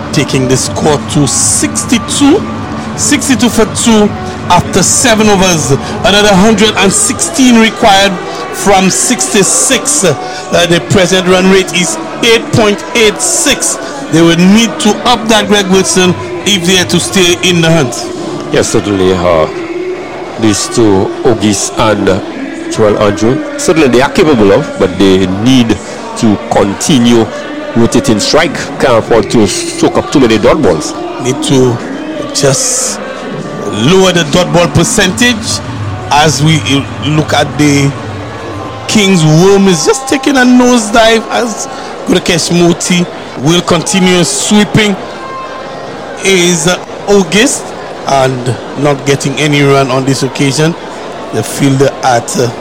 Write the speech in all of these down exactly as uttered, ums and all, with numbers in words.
taking the score to sixty-two. sixty-two for two after seven overs. Another one hundred sixteen required from sixty-six. Uh, the present run rate is eight point eight six. They will need to up that, Greg Wilson, if they are to stay in the hunt. Yes, certainly. Uh, these two, Ogis and uh, Joel Andrew, certainly they are capable of, but they need to continue rotating strike. Can't afford to soak up too many dot balls. Need to just lower the dot ball percentage as we look at the Kings. Worm is just taking a nosedive as Gudakesh Motie will continue sweeping is uh, August and not getting any run on this occasion. The fielder at uh,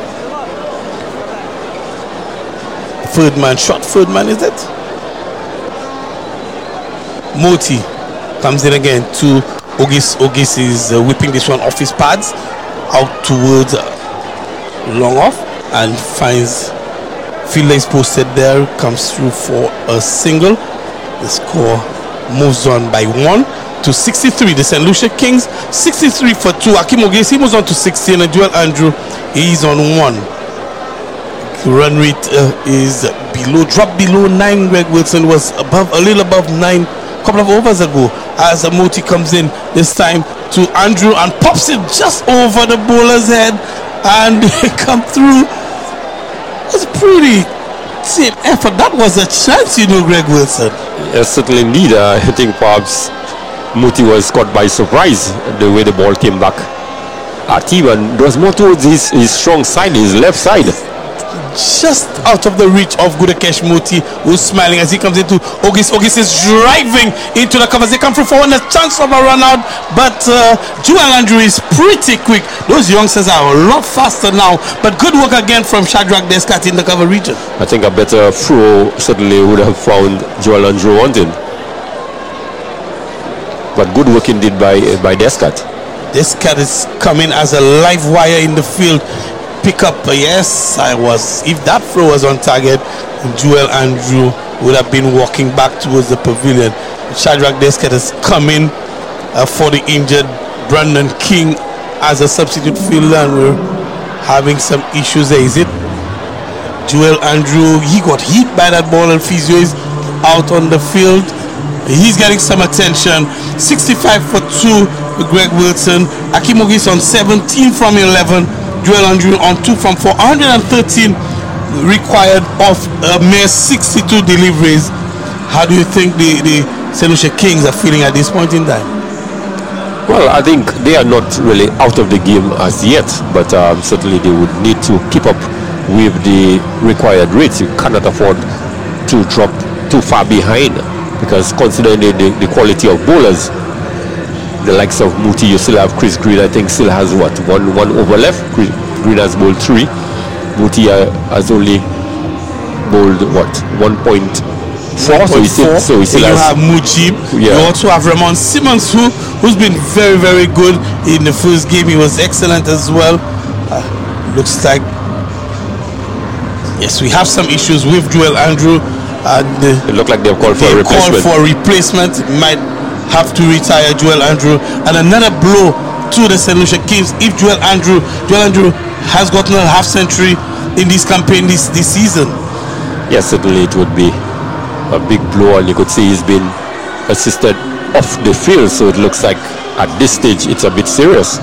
third man, short third man, is it? Motie comes in again to August. August is uh, whipping this one off his pads out towards uh, long off and finds fielder is posted there, comes through for a single. The score moves on by one to sixty-three. The Saint Lucia Kings sixty-three for two. Akim Ogesi moves on to sixteen, and Joel Andrew he's on one. The run rate uh, is below, dropped below nine. Greg Wilson was above, a little above nine a couple of overs ago. As Motie comes in this time to Andrew and pops it just over the bowler's head, and they come through. It's pretty team effort. That was a chance, you know, Greg Wilson. Yes, certainly indeed. Uh, I think perhaps Motie was caught by surprise the way the ball came back at him, and there was more towards his, his strong side, his left side. Just out of the reach of Gudakesh Motie, who's smiling as he comes into August. August is driving into the covers. They come through for one, a chance of a run out, but uh, Joel Andrew is pretty quick. Those youngsters are a lot faster now, but good work again from Shadrach Descat in the cover region. I think a better throw certainly would have found Joel Andrew wanting, but good work indeed by uh, by Descat. Descat is coming as a live wire in the field. Pick up, uh, yes, I was. If that throw was on target, Joel Andrew would have been walking back towards the pavilion. Shadrach Descat is coming uh, for the injured Brandon King as a substitute fielder, and we're having some issues there. Is it Joel Andrew? He got hit by that ball, and Physio is out on the field. He's getting some attention. sixty-five for two with Greg Wilson. Akim Ogis on seventeen from eleven. Joel Andrew on two from four. one hundred thirteen required of a mere sixty-two deliveries. How do you think the, the Saint Lucia Kings are feeling at this point in time? Well, I think they are not really out of the game as yet, but um, certainly they would need to keep up with the required rates. You cannot afford to drop too far behind, because considering the, the, the quality of bowlers, the likes of Motie, you still have Chris Green. I think still has what, one one over left. Chris Green has bowled three. Motie uh, has only bowled what, one point four. So he still, so he still you has. have Mujib. Yeah. You also have Ramon Simmons, who who's been very very good in the first game. He was excellent as well. Uh, looks like yes, we have some issues with Joel Andrew. And uh, it looked like they've called for they a replacement. Called for a replacement. Might have to retire Joel Andrew, and another blow to the Saint Lucia Kings if Joel Andrew Joel Andrew has gotten a half century in this campaign this, this season. Yes, certainly it would be a big blow, and you could see he's been assisted off the field, so it looks like at this stage it's a bit serious.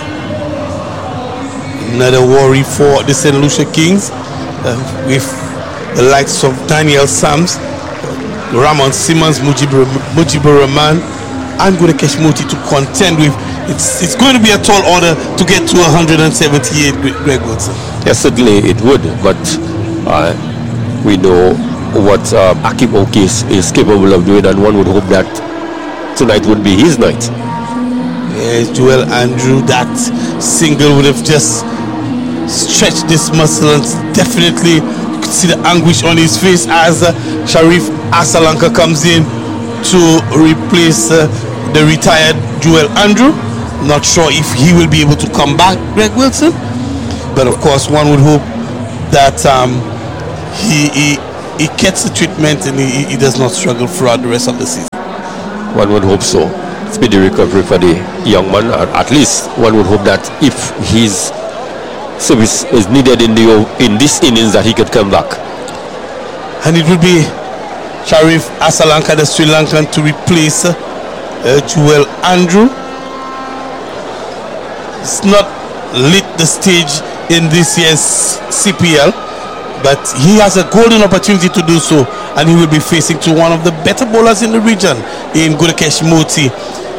Another worry for the Saint Lucia Kings uh, with the likes of Daniel Sams, Ramon Simmons, Mujibur, Mujibur Rahman, and Gudakesh Motie to contend with. It's it's going to be a tall order to get to one hundred seventy-eight, Greg Wilson. Yes, certainly it would, but uh, we know what uh, Akim Ogis is capable of doing, and one would hope that tonight would be his night. Yes, Joel Andrew, that single would have just stretched this muscle, and definitely you could see the anguish on his face as uh, Sharif Asalanka comes in to replace uh, the retired Joel Andrew. Not sure if he will be able to come back, Greg Wilson, but of course one would hope that um, he, he he gets the treatment and he, he does not struggle throughout the rest of the season. One would hope so. Speedy recovery for the young man. Or at least one would hope that if his service is needed in the in this innings, that he could come back. And it will be Sharif Asalanka, the Sri Lankan, to replace uh, Joel Andrew. It's not lit the stage in this year's C P L, but he has a golden opportunity to do so, and he will be facing to one of the better bowlers in the region in Gudakesh Moti.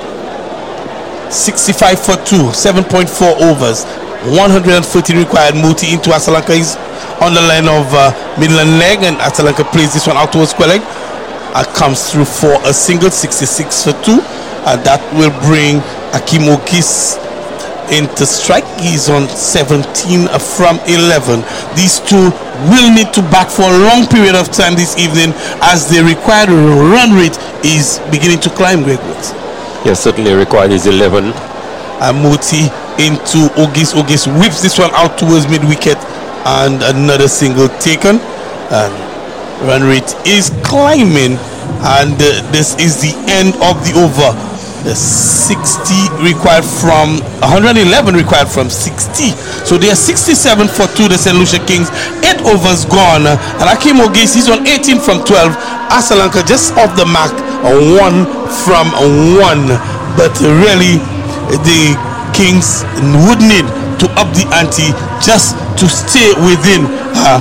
sixty-five for two, seven point four overs, one hundred forty required. Moti into Asalanka is on the line of uh, Midland leg, and Asalanka plays this one out towards square leg. Uh, comes through for a single, sixty-six for two, and that will bring Akeem Ogis into strike. He's on seventeen from eleven. These two will need to bat for a long period of time this evening, as the required run rate is beginning to climb, Greg Woods. Yes, certainly required is eleven. And Moti into Ogis. Ogis whips this one out towards mid-wicket, and another single taken. And run rate is climbing, and uh, this is the end of the over. The sixty required from one hundred eleven required from sixty, so they are sixty-seven for two, the Saint Lucia Kings. Eight overs gone, and Akeem Ogis, he's on eighteen from twelve. Asalanka just off the mark, a one from one, but really the Kings would need to up the ante just to stay within uh,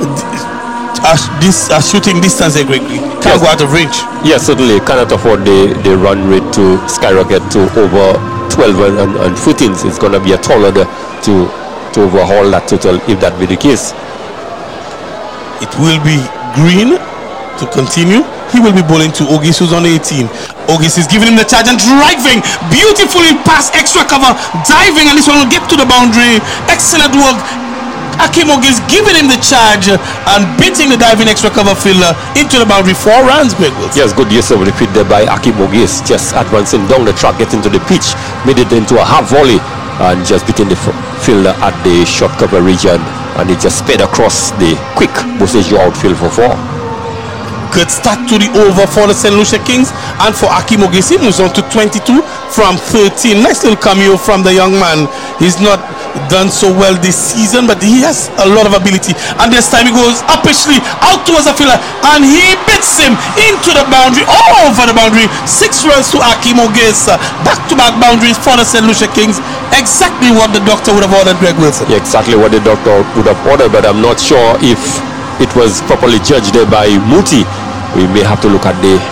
uh, this uh, shooting distance greatly. Can't yes. go out of range. Yes, certainly cannot afford the, the run rate to skyrocket to over twelve and, and, and footings. It's going to be a taller to, to overhaul that total if that be the case. It will be Green to continue. He will be bowling to Ogis, who's on eighteen. Ogis is giving him the charge and driving beautifully past extra cover, diving, and this one will get to the boundary. Excellent work. Akeem Ogis giving him the charge and beating the diving extra cover fielder into the boundary. Four runs, Greg Wilson. Yes, good use of the feet there by Akeem Ogis, just advancing down the track, getting to the pitch, made it into a half volley, and just beating the fielder at the short cover region, and it just sped across the quick Boseju outfield for four. Good start to the over for the Saint Lucia Kings, and for Akeem Ogis, he moves on to twenty-two from thirteen. Nice little cameo from the young man. He's not done so well this season, but he has a lot of ability, and this time he goes uppishly out towards the fielder, and he beats him into the boundary, all over the boundary. Six runs to Akeem Ogis. Back-to-back boundaries for the Saint Lucia Kings. Exactly what the doctor would have ordered, Greg Wilson. Yeah, exactly what the doctor would have ordered, but I'm not sure if it was properly judged there by Moti. We may have to look at the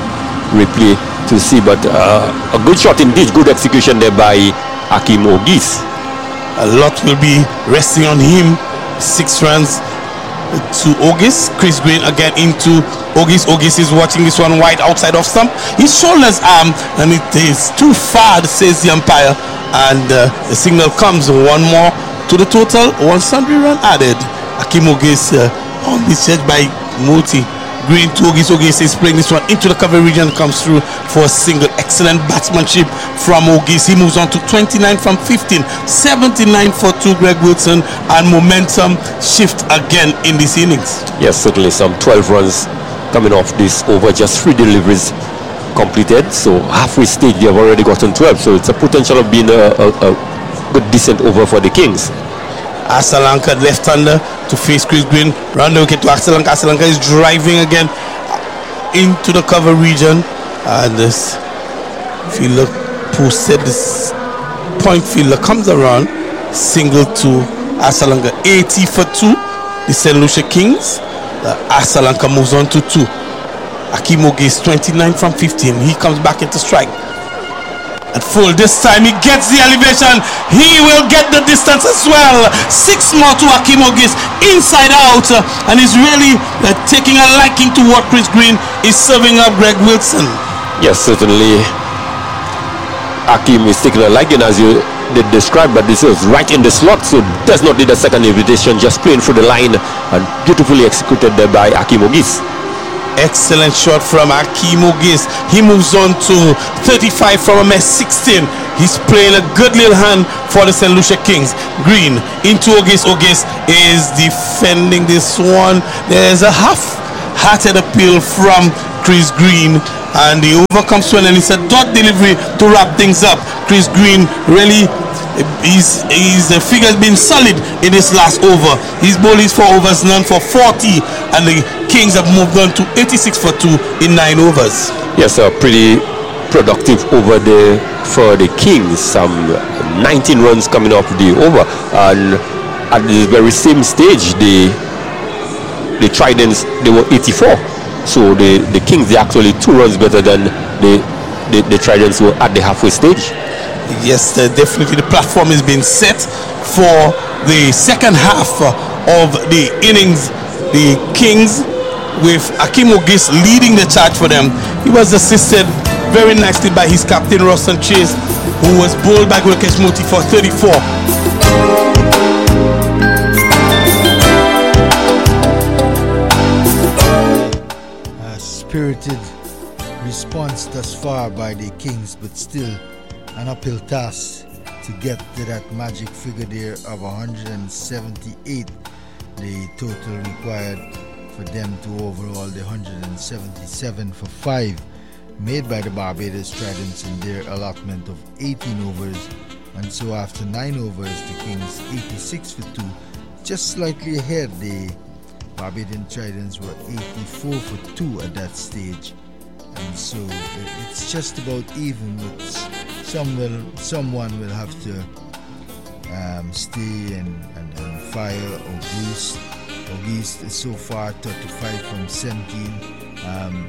replay to see, but uh, a good shot indeed, good execution there by Akeem Ogis. A lot will be resting on him. Six runs to Ogis. Chris Green again into Ogis. Ogis is watching this one wide outside of stump. His shoulder's arm, and it is too far, says the umpire, and uh, the signal comes. One more to the total. One sundry run added. Akeem Ogis uh, on this edge by Moti. Green to Ogis. Ogis is playing this one into the cover region, comes through for a single. Excellent batsmanship from Ogis. He moves on to twenty-nine from fifteen. seventy-nine for two, Greg Wilson, and momentum shift again in this innings. Yes, certainly some twelve runs coming off this over, just three deliveries completed. So halfway stage, they have already gotten twelve. So it's a potential of being a, a, a good decent over for the Kings. Asalanka left-hander to face Chris Green. Round the wicket to Asalanka. Asalanka is driving again into the cover region, and this fielder posted, this point fielder comes around, single to Asalanka. Eighty for two, the Saint Lucia Kings. uh, Asalanka moves on to two. Akeem Ogis twenty-nine from fifteen. He comes back into strike at full. This time he gets the elevation. He will get the distance as well. Six more to Akeem Ogis, inside out, uh, and he's really uh, taking a liking to what Chris Green is serving up, Greg Wilson. Yes, certainly Akeem is taking a liking, as you did describe, but this is right in the slot, so does not need a second invitation, just playing through the line, and beautifully executed there by Akeem Ogis. Excellent shot from Akeem Ogis. He moves on to thirty-five from a mess sixteen. He's playing a good little hand for the Saint Lucia Kings. Green into Ogis. Ogis is defending this one. There's a half-hearted appeal from Chris Green, and he overcomes well, and it's a dot delivery to wrap things up. Chris Green really, his, his uh, figure has been solid in this last over. His ball is four overs, none for forty, and the Kings have moved on to eighty-six for two in nine overs. Yes, a pretty productive over there for the Kings. Some nineteen runs coming off the over, and at the very same stage, the the Tridents, they were eighty-four. So the, the Kings, they actually two runs better than the, the, the Tridents were at the halfway stage. Yes, uh, definitely the platform is being set for the second half of the innings. The Kings, with Akeem Ogis leading the charge for them. He was assisted very nicely by his captain, Roston Chase, who was bowled by Gulkesh Moti for thirty-four. Spirited response thus far by the Kings, but still an uphill task to get to that magic figure there of one hundred seventy-eight, the total required for them to overall the one hundred seventy-seven for five made by the Barbados Tridents in their allotment of eighteen overs. And so after nine overs, the Kings eighty-six for two, just slightly ahead. The Barbadian Tridents were eighty-four for two at that stage, and so it's just about even. But some will, someone will have to um, stay and, and, and fire Auguste. Auguste is so far thirty-five from seventeen. Um,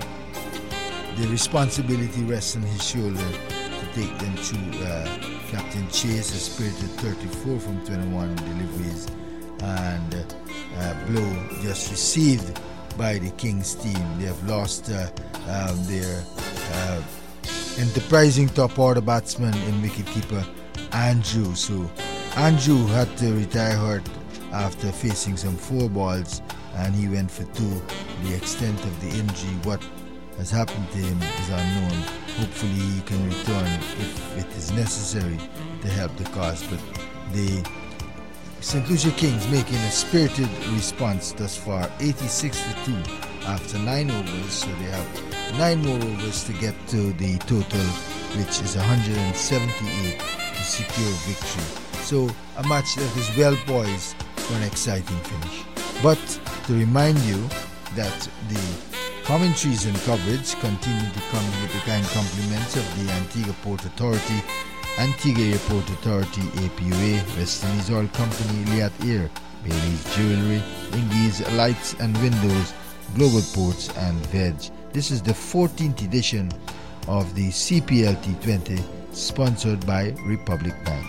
the responsibility rests on his shoulder to take them through. Uh, Captain Chase has spirited thirty-four from twenty-one deliveries, and uh, Uh, blow just received by the Kings team. They have lost uh, um, their uh, enterprising top order batsman in wicketkeeper Andrew. So Andrew had to retire hurt after facing some four balls, and he went for two. The extent of the injury, what has happened to him, is unknown. Hopefully he can return if it is necessary to help the cause. But the Saint Lucia Kings making a spirited response thus far, eighty-six for two after nine overs, so they have nine more overs to get to the total, which is one hundred seventy-eight, to secure victory. So a match that is well poised for an exciting finish. But to remind you that the commentaries and coverage continue to come with the kind compliments of the Antigua Port Authority, Antigua Airport Authority, A P U A, West Indies Oil Company, Liat Air, Bailey's Jewelry, Lingy's Lights and Windows, Global Ports, and Veg. This is the fourteenth edition of the C P L T twenty, sponsored by Republic Bank.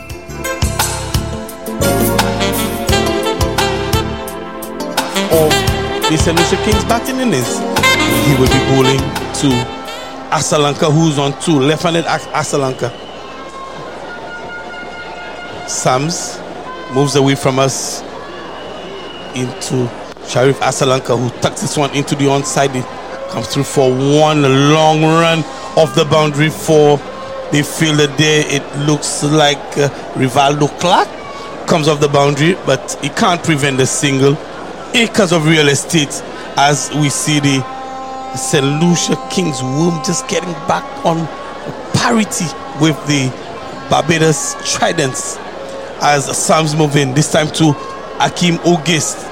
Of the Saint Lucia Kings batting innings, he will be bowling to Asalanka, who's on two, left-handed Asalanka. Sams moves away from us into Sharif Asalanka, who tucks this one into the onside. It comes through for one long run off the boundary for the fielder there. It looks like uh, Rivaldo Clark comes off the boundary, but he can't prevent the single. Acres of real estate as we see the Saint Lucia Kings womb just getting back on parity with the Barbados Tridents as Sam's move in, this time to Akeem Ogis.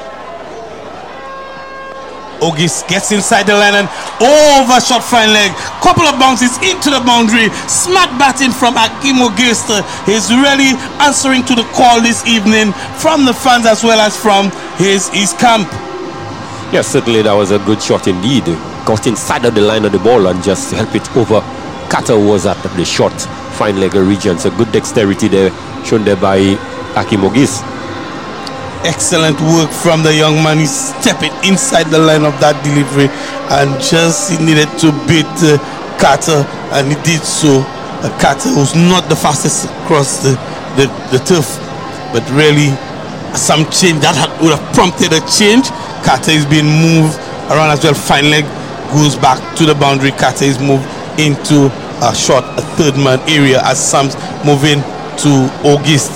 Ogis gets inside the line and over short fine leg, couple of bounces into the boundary. Smart batting from Akeem Ogis. He's really answering to the call this evening from the fans as well as from his, his camp. Yes, certainly that was a good shot indeed. Got inside of the line of the ball and just help it over. Carter was at the short fine leg region. So good dexterity there shown there by Akeem Ogis. Excellent work from the young man. He's stepping inside the line of that delivery and just he needed to beat uh, Carter, and he did so. Uh, Carter was not the fastest across the, the, the turf, but really some change that had, would have prompted a change. Carter is being moved around as well. Fine leg goes back to the boundary. Carter is moved into a short a third man area as Sam's moving to August.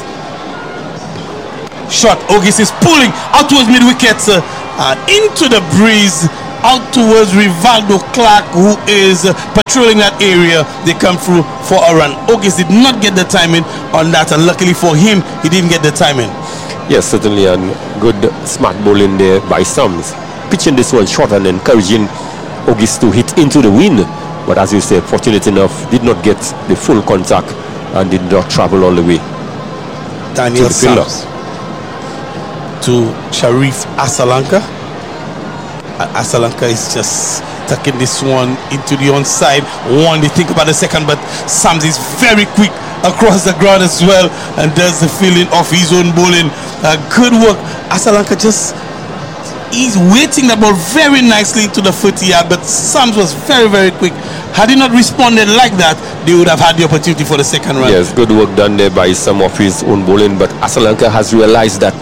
Shot, August is pulling out towards mid wicket uh, and into the breeze. out towards Rivaldo Clark, who is uh, patrolling that area. They come through for a run. August did not get the timing on that, and luckily for him, he didn't get the timing. Yes, certainly, and good smart bowling there by Sams. Pitching this one short and encouraging August to hit into the wind. But as you said, fortunate enough, did not get the full contact and did not travel all the way. Daniel Sams to Sharif Asalanka. Uh, Asalanka is just tucking this one into the onside. One, they think about the second, but Sams is very quick across the ground as well and does the feeling of his own bowling. Uh, good work. Asalanka just he's waiting the ball very nicely to the forty yard, but Sams was very, very quick. Had he not responded like that, they would have had the opportunity for the second run. Yes, good work done there by some of his own bowling, but Asalanka has realized that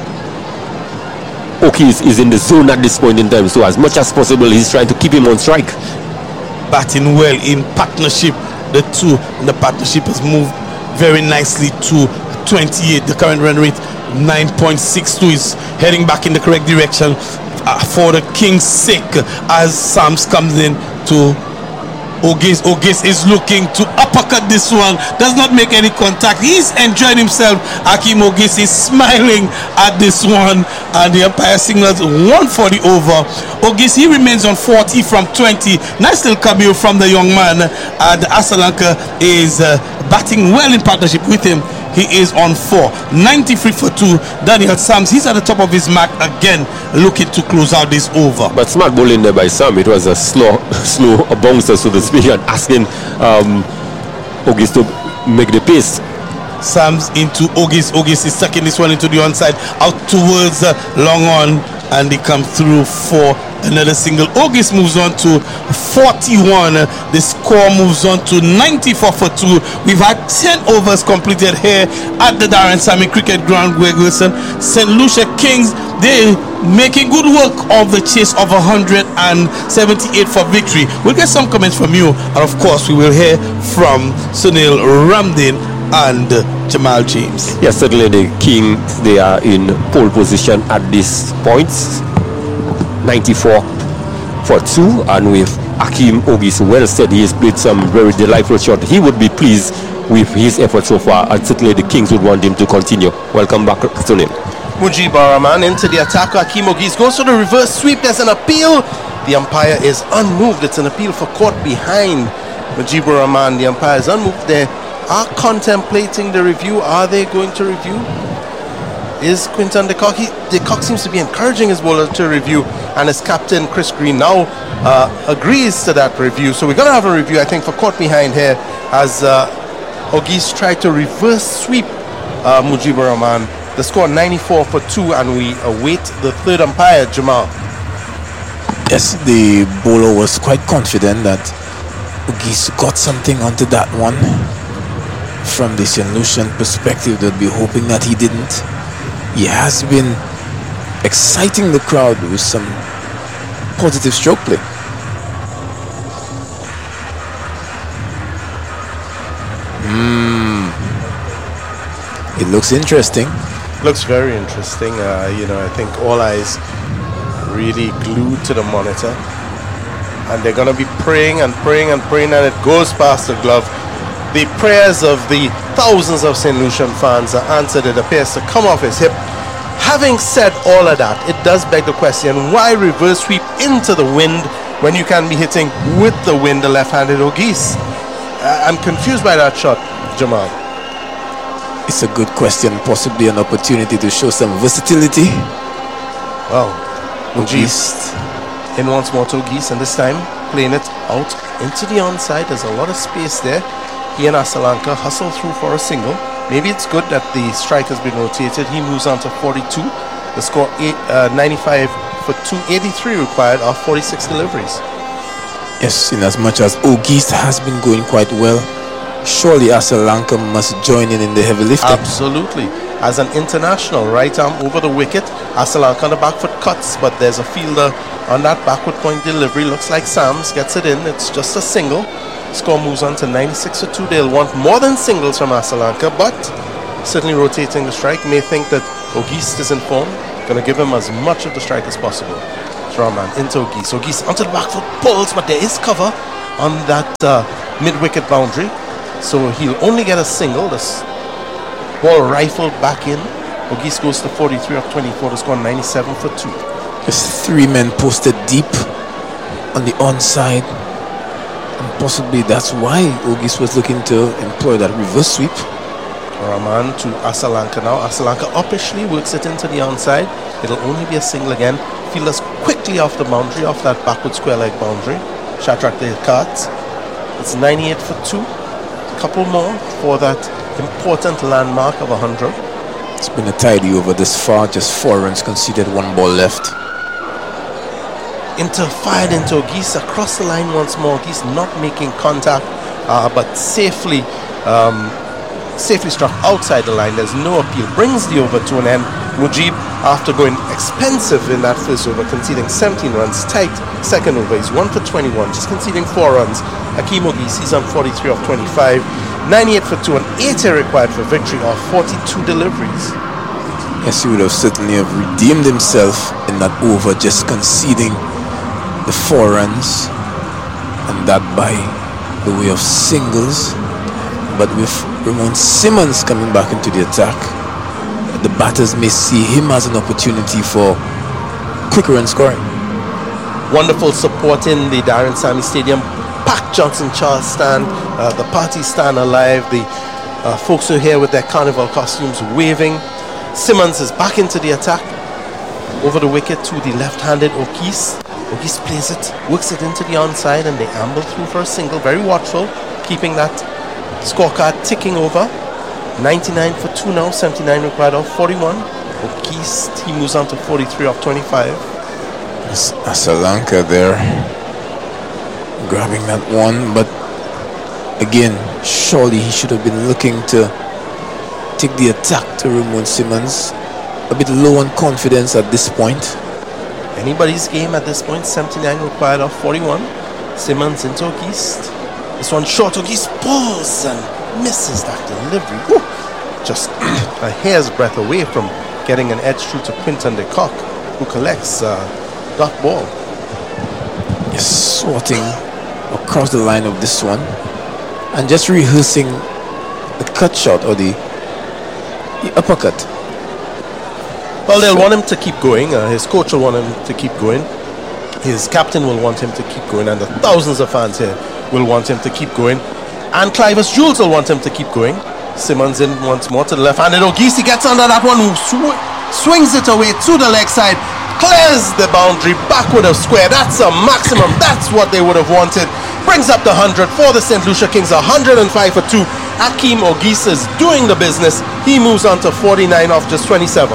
Oki is, is in the zone at this point in time, so as much as possible he's trying to keep him on strike. Batting well in partnership, the two, and the partnership has moved very nicely to twenty-eight. The current run rate nine point six two is heading back in the correct direction uh, for the King's sake as Sams comes in to Ogis. Ogis is looking to uppercut this one, does not make any contact. He's enjoying himself. Hakeem Ogis is smiling at this one, and the umpire signals one for the over. Ogis, he remains on forty from twenty. Nice little cameo from the young man, and Asalanka is uh, batting well in partnership with him. He is on four, ninety-three for two. Daniel Sams, he's at the top of his mark again, looking to close out this over. But smart bowling there by Sam. It was a slow, slow bouncer, so to speak, and asking um, August to make the pace. Sams into August. August is sucking this one into the onside, out towards uh, long on, and they come through for another single. August moves on to forty-one. The score moves on to ninety-four for two. We've had ten overs completed here at the Darren Sammy Cricket Ground, Greg Wilson. Saint Lucia Kings, they making good work of the chase of one hundred seventy-eight for victory. We'll get some comments from you, and of course we will hear from Sunil Ramdin and Jamal James. Yes, certainly the Kings, they are in pole position at this point, ninety-four for two, and with Hakeem Ogis well said, he has played some very delightful shot. He would be pleased with his effort so far, and certainly the Kings would want him to continue. Welcome back, Sunil. Mujibur Rahman into the attack. Hakeem Ogis goes for the reverse sweep. There's an appeal. The umpire is unmoved. It's an appeal for caught behind. Mujibur Rahman, the umpire is unmoved. They are contemplating the review. Are they going to review? Is Quinton de Kock? He, de Kock seems to be encouraging his bowler to review, and his captain Chris Green now uh, agrees to that review. So we're going to have a review, I think, for caught behind here as uh, Ogis tried to reverse sweep uh, Mujibur Rahman. The score ninety-four for two, and we await the third umpire, Jamal. Yes, the bowler was quite confident that Ogis got something onto that one. From the Saint Lucian perspective, they'll be hoping that he didn't. He has been exciting the crowd with some positive stroke play. Mm. It looks interesting. Looks very interesting. Uh, you know, I think all eyes really glued to the monitor, and they're going to be praying and praying and praying, and it goes past the glove. The prayers of the thousands of Saint Lucian fans are answered. It appears to come off his hip. Having said all of that, it does beg the question, why reverse sweep into the wind when you can be hitting with the wind the left-handed Ogis? I'm confused by that shot, Jamal. It's a good question, possibly an opportunity to show some versatility. Well, Ogis in once more to Ogis, and this time playing it out into the onside. There's a lot of space there. He and Asalanka hustle through for a single. Maybe it's good that the strike has been rotated. He moves on to forty-two. The score eight, uh, ninety-five for two, eighty-three required of forty-six deliveries. Yes, in as much as Ogis has been going quite well, surely Asalanka must join in in the heavy lifting. Absolutely. As an international, right arm over the wicket. Asalanka on the back foot cuts, but there's a fielder on that backward point delivery. Looks like Sams gets it in. It's just a single. Score moves on to ninety-six for two. They'll want more than singles from Asalanka, but certainly rotating the strike. May think that Ogis is in form. Going to give him as much of the strike as possible. Rahman into Ogis. Ogis onto the back foot, pulls, but there is cover on that uh, mid-wicket boundary. So he'll only get a single. This ball rifled back in. Ogis goes to forty-three of twenty-four to score ninety-seven for two. Just three men posted deep on the onside. And possibly that's why Ogis was looking to employ that reverse sweep. Rahman to Asalanka now. Asalanka uppishly works it into the onside. It'll only be a single again. Fielders quickly off the boundary, off that backward square leg boundary. Shatrak the cards. It's ninety-eight for two. Couple more for that important landmark of one hundred. It's been a tidy over this far. Just four runs conceded, one ball left. Into fired into Ogis across the line once more. Ogis not making contact, uh, but safely um, safely struck outside the line. There's no appeal. Brings the over to an end. Mujib, after going expensive in that first over, conceding seventeen runs, tight second over. He's one for twenty-one, just conceding four runs. Akeem Ogis, he's on forty-three of twenty-five, ninety-eight for two, and eighty required for victory of forty-two deliveries. Yes, he would have certainly have redeemed himself in that over, just conceding the four runs, and that by the way of singles. But with Ramon Simmons coming back into the attack, the batters may see him as an opportunity for quicker run scoring. Wonderful support in the Darren Sammy Stadium. Packed Johnson Charles stand, uh, the party stand alive. The uh, folks are here with their carnival costumes waving. Simmons is back into the attack. Over the wicket to the left-handed Ogis. Ogis plays it, works it into the onside, and they amble through for a single. Very watchful, keeping that scorecard ticking over. ninety-nine for two now, seventy-nine required of forty-one. Ogis, he moves on to forty-three of twenty-five. Asalanka there grabbing that one, but again, surely he should have been looking to take the attack to Ramon Simmons. A bit low on confidence at this point. Anybody's game at this point. Seventy-nine required of forty-one. Simmons into Ogis. This one short. Ogis pulls and misses that delivery. Woo! Just a hair's breadth away from getting an edge through to Quinton de Kock, who collects uh, that ball. Just sorting across the line of this one and just rehearsing the cut shot or the, the uppercut. Well, they'll want him to keep going. Uh, his coach will want him to keep going. His captain will want him to keep going, and the thousands of fans here will want him to keep going. And Clivus Jules will want him to keep going. Simmons in once more to the left-handed. Ogis, he gets under that one, who sw swings it away to the leg side, clears the boundary, backward of square. That's a maximum. That's what they would have wanted. Brings up the one hundred for the Saint Lucia Kings, one hundred five for two. Akeem Ogis is doing the business. He moves on to forty-nine off just twenty-seven.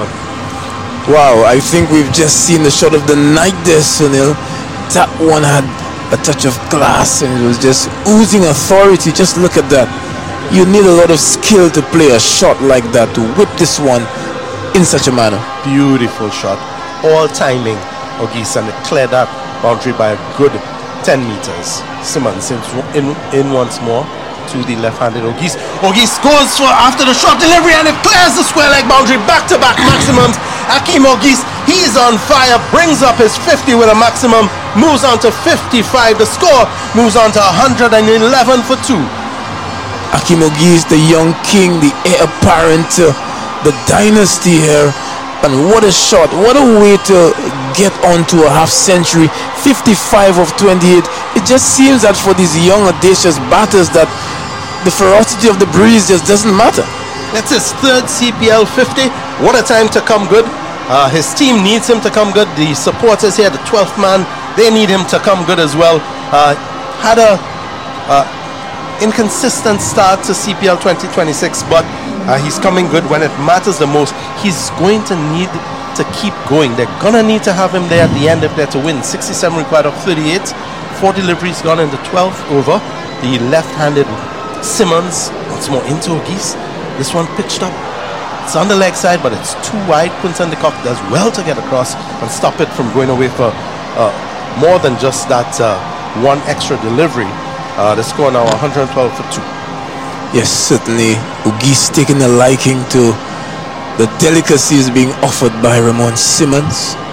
Wow, I think we've just seen the shot of the night there, Sunil. That one had a touch of glass and it was just oozing authority. Just look at that. You need a lot of skill to play a shot like that, to whip this one in such a manner. Beautiful shot. All timing, Ogis, and it cleared that boundary by a good ten meters. Simmons in, in, in once more to the left-handed Ogis. Ogis goes for after the short delivery and it clears the square leg boundary. Back-to-back maximums. Akeem Ogis, he's on fire, brings up his fifty with a maximum, moves on to fifty-five. The score moves on to one hundred eleven for two. Akeem Ogis, the young king, the heir apparent to the dynasty here. And what a shot, what a way to get onto a half century. Fifty-five of twenty-eight. It just seems that for these young audacious batters that the ferocity of the breeze just doesn't matter. That's his third C P L fifty. What a time to come good. Uh, his team needs him to come good. The supporters here, the twelfth man, they need him to come good as well. Uh, had a uh, inconsistent start to C P L twenty twenty-six, but uh, he's coming good when it matters the most. He's going to need to keep going. They're gonna need to have him there at the end if they're to win. sixty-seven required of thirty-eight. Four deliveries gone in the twelfth over. The left-handed Simmons once more into Ogis. This one pitched up. It's on the leg side, but it's too wide. Quinton de Kock does well to get across and stop it from going away for uh, more than just that uh, one extra delivery. Uh, the score now one hundred twelve for two. Yes, certainly. Ogis taking a liking to the delicacies being offered by Ramon Simmons.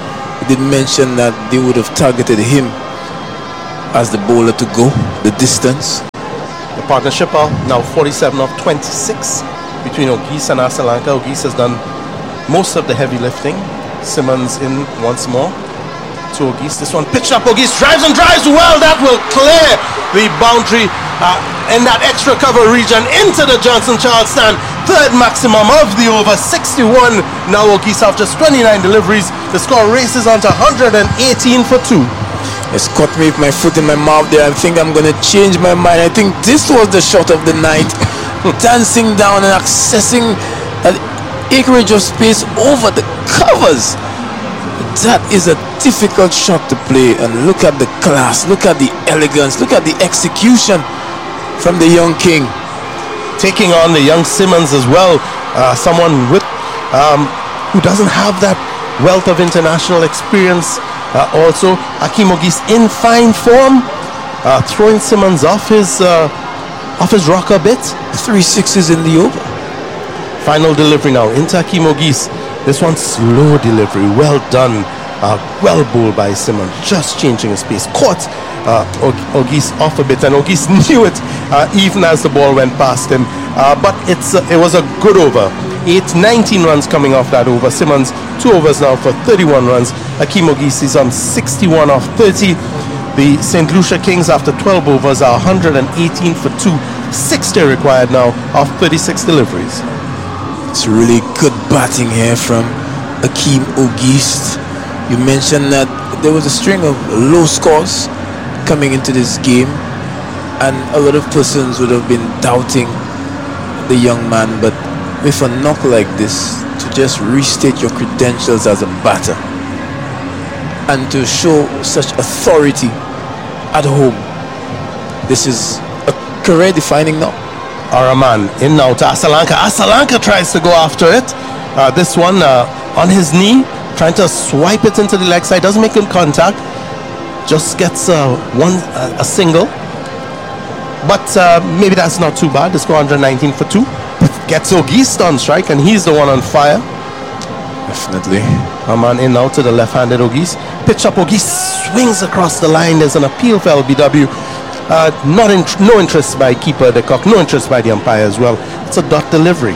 did mention that they would have targeted him as the bowler to go the distance. The partnership are now forty-seven of twenty-six between Ogis and Asalanka. Ogis has done most of the heavy lifting. Simmons in once more to Ogis. This one pitched up. Ogis drives and drives well. That will clear the boundary uh, in that extra cover region into the Johnson Charles stand. Third maximum of the over, sixty-one. Now Ogis have just twenty-nine deliveries. The score races on to one hundred eighteen for two. It's caught me with my foot in my mouth there. I think I'm going to change my mind. I think this was the shot of the night. Dancing down and accessing an acreage of space over the covers. That is a difficult shot to play. And look at the class, look at the elegance, look at the execution from the young king. Taking on the young Simmons as well. Uh, someone with um, who doesn't have that wealth of international experience. Uh, also, Hakeem Ogis in fine form, uh, throwing Simmons off his uh, off his rocker bit. Three sixes in the over. Final delivery now into Hakeem Ogis. This one slow delivery, well done, uh, well bowled by Simmons. Just changing his pace, caught uh, Ogis off a bit, and Ogis knew it uh, even as the ball went past him. Uh, but it's uh, it was a good over. eight, nineteen runs coming off that over. Simmons two overs now for thirty-one runs. Hakeem Ogis is on sixty-one off thirty. The Saint Lucia Kings after twelve overs are one hundred eighteen for two. sixty required now of thirty-six deliveries. It's really good batting here from Hakeem Ogis. You mentioned that there was a string of low scores coming into this game, and a lot of persons would have been doubting the young man, but with a knock like this, to just restate your credentials as a batter and to show such authority at home, this is a career defining knock. Araman in now to Asalanka. Asalanka tries to go after it. Uh, this one uh, on his knee, trying to swipe it into the leg side. Doesn't make good contact. Just gets uh, one uh, a single. But uh, maybe that's not too bad. The score one hundred nineteen for two. Gets Ogis on strike, and he's the one on fire. Definitely. Araman in now to the left-handed Ogis. Pitch up. Ogis swings across the line. There's an appeal for L B W. Uh, not in, no interest by keeper De Kock, no interest by the umpire as well. It's a dot delivery.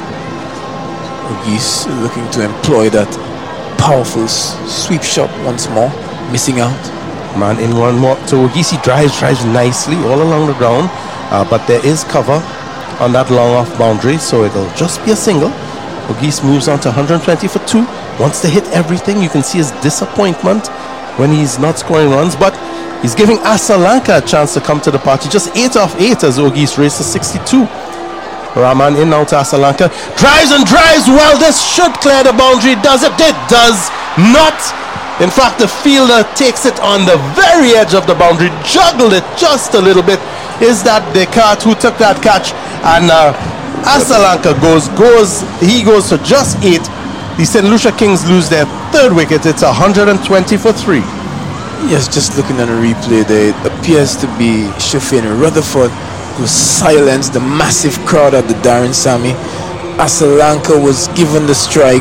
Ogis looking to employ that powerful s- sweep shot once more, missing out. Man in one more. So Ogis drives, drives nicely all along the ground, uh, but there is cover on that long off boundary, so it'll just be a single. Ogis moves on to one hundred twenty for two. Wants to hit everything. You can see his disappointment when he's not scoring runs, but he's giving Asalanka a chance to come to the party. Just eight off eight as Ogis races sixty-two. Rahman in now to Asalanka. Drives and drives. Well, this should clear the boundary. Does it? It does not. In fact, the fielder takes it on the very edge of the boundary. Juggled it just a little bit. Is that Descartes who took that catch? And uh, Asalanka goes, goes, he goes to just eight. The Saint Lucia Kings lose their third wicket. It's one hundred twenty for three. Yes, just looking at a replay there, it appears to be Shafin Rutherford who silenced the massive crowd at the Darren Sammy. Asalanka was given the strike,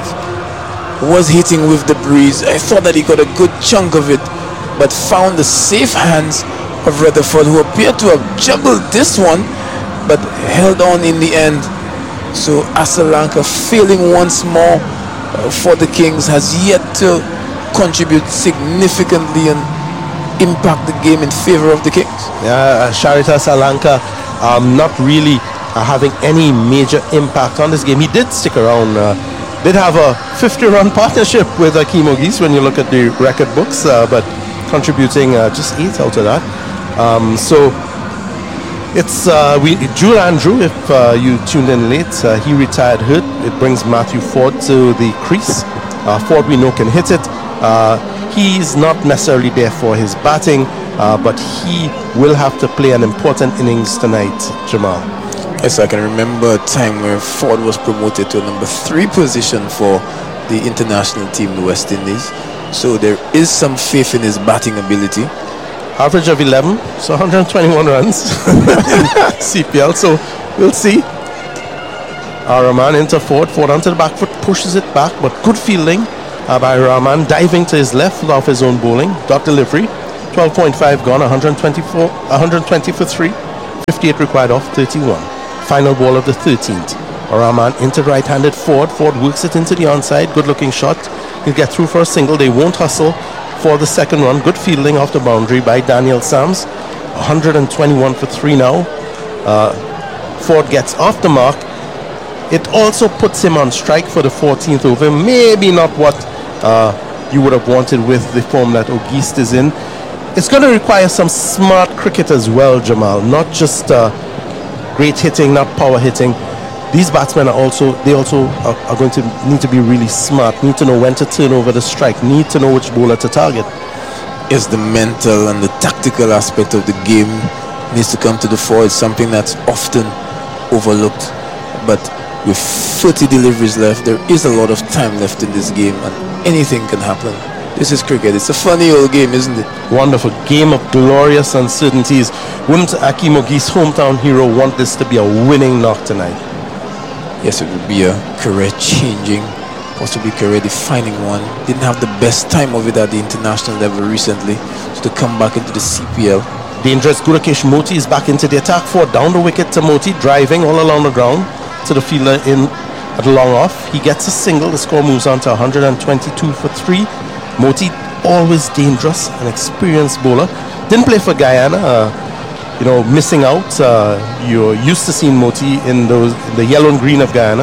was hitting with the breeze. I thought that he got a good chunk of it, but found the safe hands of Rutherford, who appeared to have juggled this one, but held on in the end. So Asalanka, failing once more uh, for the Kings, has yet to contribute significantly and impact the game in favor of the Kings. Yeah, uh, Sharita Asalanka um, not really uh, having any major impact on this game. He did stick around, uh, did have a fifty-run partnership with Hakeem Ogis when you look at the record books, uh, but contributing uh, just eight out of that. Um, so it's uh, we Jewel Andrew, if uh, you tuned in late, uh, he retired hurt. It brings Matthew Ford to the crease. Uh, Ford we know can hit it. Uh, he's not necessarily there for his batting, uh, but he will have to play an important innings tonight, Jamal. Yes, I can remember a time where Ford was promoted to a number three position for the international team, the West Indies. So there is some faith in his batting ability. Average of eleven, so one hundred twenty-one runs in C P L. So we'll see. Araman into Ford. Ford onto the back foot, pushes it back, but good fielding uh, by Rahman, diving to his left off his own bowling. Dot delivery, twelve point five gone, one hundred twenty-four, one hundred twenty for three, fifty-eight required off thirty-one. Final ball of the thirteenth. Rahman into right-handed Ford. Ford works it into the onside. Good looking shot. He'll get through for a single. They won't hustle for the second run. Good fielding off the boundary by Daniel Sams. one hundred twenty-one for three now. Uh, Ford gets off the mark. It also puts him on strike for the fourteenth over. Maybe not what uh, you would have wanted with the form that Auguste is in. It's going to require some smart cricket as well, Jamal. Not just uh, great hitting, not power hitting. These batsmen are also, they also are, are going to need to be really smart, need to know when to turn over the strike, need to know which bowler to target. Yes, the mental and the tactical aspect of the game needs to come to the fore. It's something that's often overlooked. But with thirty deliveries left, there is a lot of time left in this game and anything can happen. This is cricket. It's a funny old game, isn't it? Wonderful game of glorious uncertainties. Wouldn't Akeem Ogie's hometown hero want this to be a winning knock tonight? Yes, it would be a career-changing, possibly career-defining one. Didn't have the best time of it at the international level recently, so to come back into the C P L. Dangerous. Gudakesh Moti is back into the attack for down the wicket to Moti, driving all along the ground to the fielder in at the long off. He gets a single. The score moves on to one hundred twenty-two for three. Moti, always dangerous, an experienced bowler. Didn't play for Guyana. Uh, You know, missing out. Uh, you're used to seeing Moti in those in the yellow and green of Guyana.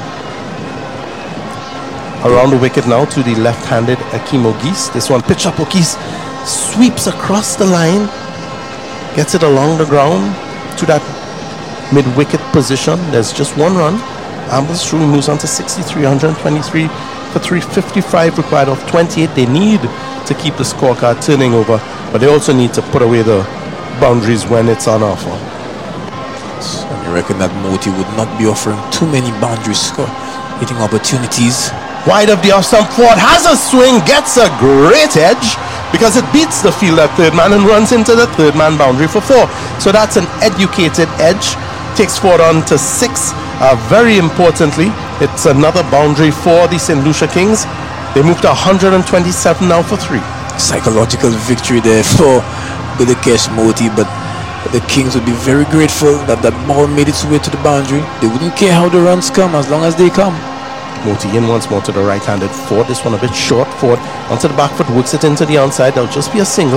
Around the wicket now to the left-handed Akeem Ogis. This one pitch up. Ogis sweeps across the line, gets it along the ground to that mid-wicket position. There's just one run. Ambles through, moves on to sixty-three, one hundred twenty-three for three fifty-five required of twenty-eight. They need to keep the scorecard turning over, but they also need to put away the boundaries when it's on offer. And you reckon that Moti would not be offering too many boundaries, score hitting opportunities. Wide of the off stump, Ford has a swing, gets a great edge because it beats the field at third man and runs into the third man boundary for four. So that's an educated edge. Takes Ford on to six. Uh, very importantly, it's another boundary for the Saint Lucia Kings. They move to one hundred twenty-seven now for three. Psychological victory there for Gudakesh Moti, but the Kings would be very grateful that that ball made its way to the boundary. They wouldn't care how the runs come as long as they come. Moti in once more to the right-handed Ford. This one a bit short. Ford onto the back foot, works it into the onside. That'll just be a single.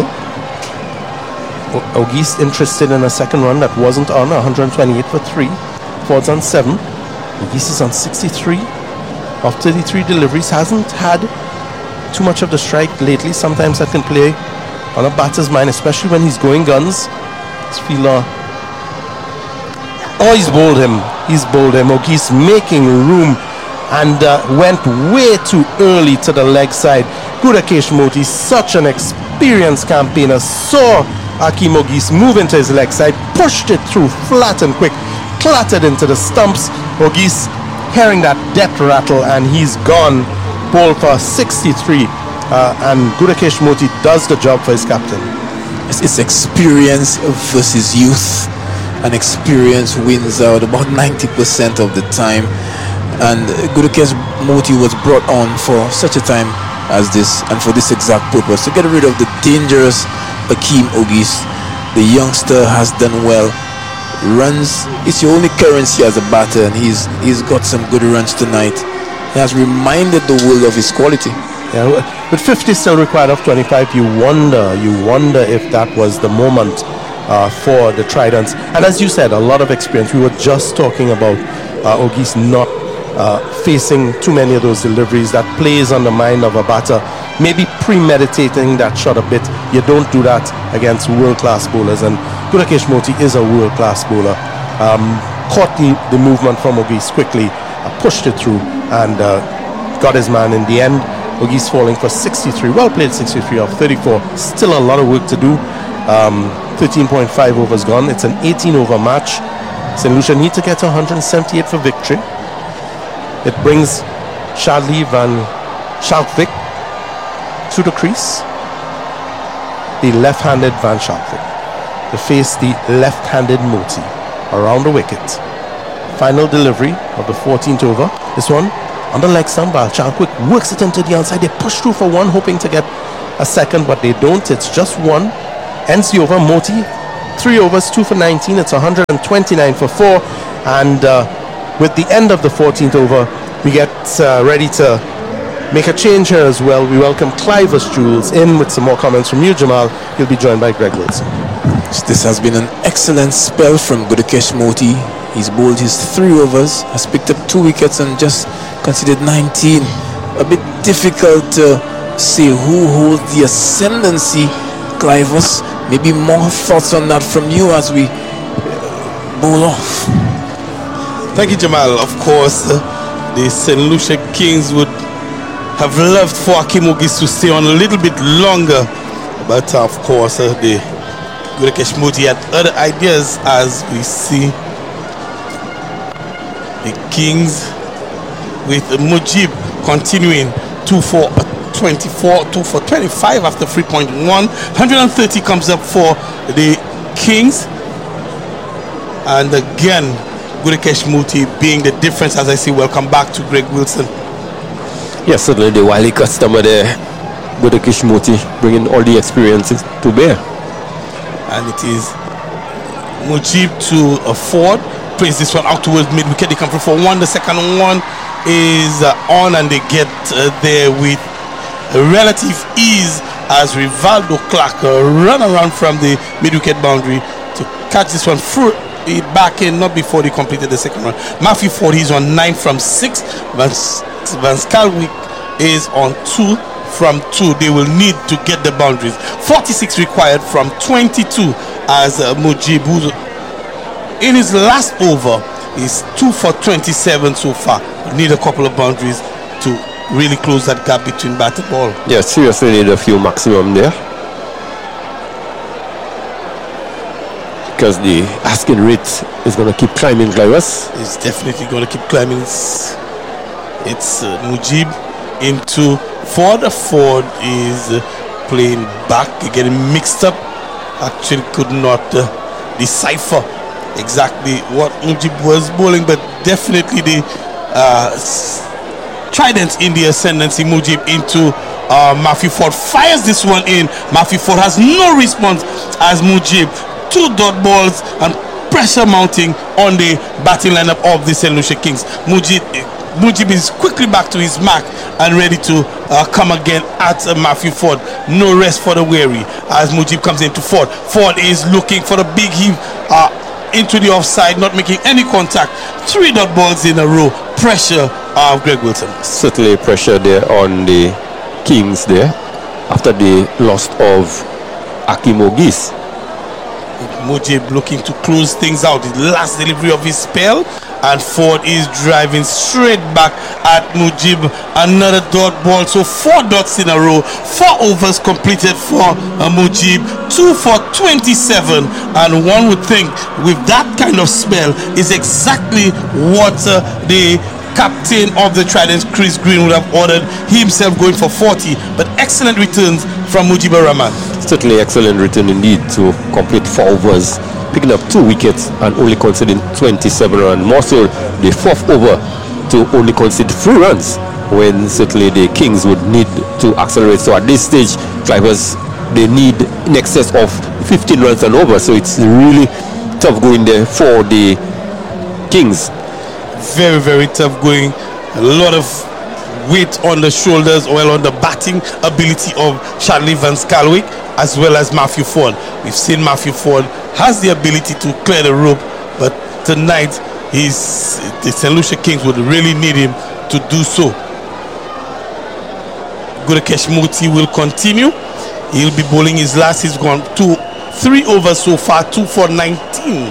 Ogis interested in a second run that wasn't on. one hundred twenty-eight for three. Ford's on seven. Ogis is on sixty-three of thirty-three deliveries. Hasn't had too much of the strike lately. Sometimes that can play on a batter's mind, especially when he's going guns. This fielder, oh, he's bowled him. He's bowled him. Ogis making room and uh, went way too early to the leg side. Gudakesh Moti, such an experienced campaigner, saw Akeem Ogis move into his leg side, pushed it through flat and quick, clattered into the stumps. Ogis hearing that death rattle, and he's gone. Bowled for sixty-three. Uh, and Gudakesh Moti does the job for his captain. It's, it's experience versus youth, and experience wins out about ninety percent of the time. And Gudakesh Moti was brought on for such a time as this, and for this exact purpose, to get rid of the dangerous Akeem Ogis. The youngster has done well. Runs, it's your only currency as a batter, and he's he's got some good runs tonight. He has reminded the world of his quality. Yeah, with fifty still required of twenty-five, you wonder, you wonder if that was the moment uh, for the Tridents. And as you said, a lot of experience. We were just talking about uh, Ogis not uh, facing too many of those deliveries that plays on the mind of a batter. Maybe premeditating that shot a bit. You don't do that against world-class bowlers. And Gudakesh Moti is a world-class bowler. Um, caught the, the movement from Ogis quickly, uh, pushed it through, and uh, got his man in the end. Ogis falling for sixty-three. Well played, sixty-three of thirty-four. Still a lot of work to do. Um, thirteen point five overs gone. It's an eighteen over match. Saint Lucia need to get to one hundred seventy-eight for victory. It brings Shadley Van Schalkwyk to the crease. The left-handed Van Schalkwyk to face the left-handed Moti around the wicket. Final delivery of the fourteenth over. This one on the leg stump. Chalquick works it into the outside. They push through for one, hoping to get a second, but they don't. It's just one. Ends the over. Moti, three overs, two for nineteen. It's one hundred twenty-nine for four. And uh, with the end of the fourteenth over, we get uh, ready to make a change here as well. We welcome Clivus Jules in with some more comments from you, Jamal. He'll be joined by Greg Wilson. This has been an excellent spell from Gudakesh Moti. He's bowled his three overs, has picked up two wickets and just conceded nineteen. A bit difficult to say who holds the ascendancy. Clivus, maybe more thoughts on that from you as we bowl off. Thank you, Jamal. Of course, uh, the Saint Lucia Kings would have loved for Akim Ogis to stay on a little bit longer, but uh, of course, uh, the Gudakesh Moti had other ideas, as we see the Kings with Mujib continuing two for twenty-four, two for twenty-five after three point one. one hundred thirty comes up for the Kings, and again Gudakesh Moti being the difference, as I say. Welcome back to Greg Wilson. Yes, certainly the wily customer there, Gudakesh Moti, bringing all the experiences to bear. And it is Mujib to a Ford, plays this one out towards mid wicket. They come through for one. The second one is uh, on, and they get uh, there with a relative ease as Rivaldo Clark uh, run around from the mid wicket boundary to catch this one through it back in, not before they completed the second run. Matthew Ford, he's on nine from six. Van, Van Skalwyk is on two from two. They will need to get the boundaries. forty-six required from twenty-two, as uh, Mujib, who's in his last over, is two for twenty-seven so far. Need a couple of boundaries to really close that gap between bat and ball. Yeah, seriously need a few maximum there, because the asking rate is going to keep climbing, Clivus. It's definitely going to keep climbing. It's, it's uh, Mujib into Ford. Ford is uh, playing back, getting mixed up. Actually could not uh, decipher exactly what Mujib was bowling, but definitely the uh, trident in the ascendancy. Mujib into uh, Matthew Ford, fires this one in. Matthew Ford has no response as Mujib, two dot balls and pressure mounting on the batting lineup of the Saint Lucia Kings. Mujib Mujib is quickly back to his mark and ready to uh, come again at uh, Matthew Ford. No rest for the weary as Mujib comes into Ford. Ford is looking for the big heave uh, into the offside, not making any contact. Three dot balls in a row. Pressure of Greg Wilson. Certainly pressure there on the Kings there after the loss of Akim Ogis. Mujib looking to close things out. The last delivery of his spell, and Ford is driving straight back at Mujib. Another dot ball, so four dots in a row. Four overs completed for uh, Mujib. Two for twenty-seven, and one would think with that kind of spell is exactly what uh, the captain of the Tridents, Chris Green, would have ordered. He himself going for forty, but excellent returns from Mujibur Rahman. Certainly excellent return indeed to complete four overs, picking up two wickets and only conceding twenty-seven runs. More so the fourth over to only concede three runs, when certainly the Kings would need to accelerate. So at this stage, Clivus, they need in excess of fifteen runs and over. So it's really tough going there for the Kings. Very, very tough going. A lot of weight on the shoulders, well, on the batting ability of Charlie Van Skalwyk, as well as Matthew Ford. We've seen Matthew Ford has the ability to clear the rope, but tonight he's, the Saint Lucia Kings would really need him to do so. Gudakesh Moti will continue. He'll be bowling his last. He's gone two, three overs so far, two for nineteen.